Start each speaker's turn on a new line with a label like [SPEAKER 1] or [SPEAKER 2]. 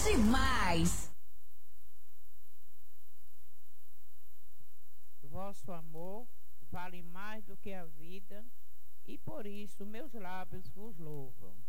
[SPEAKER 1] demais.
[SPEAKER 2] Vosso amor vale mais do que a vida, e por isso meus lábios vos louvam.